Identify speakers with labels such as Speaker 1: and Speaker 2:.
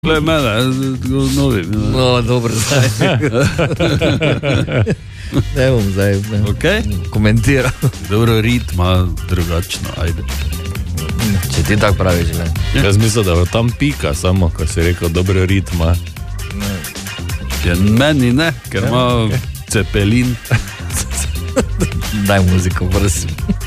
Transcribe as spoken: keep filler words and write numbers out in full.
Speaker 1: Glej mene, tako novi.
Speaker 2: No, dobro, zdaj. Ne bom zdaj ne.
Speaker 1: Okay.
Speaker 2: Komentiral.
Speaker 1: Dobro, ritma drugačno, ajde.
Speaker 2: Če ti tako praviš, ne.
Speaker 3: Jaz mislim, da je tam pika samo, ko si rekel dobro ritma.
Speaker 1: Ja, meni ne, ker ima
Speaker 3: okay.
Speaker 1: Cepelin.
Speaker 2: Daj muziko, prosim.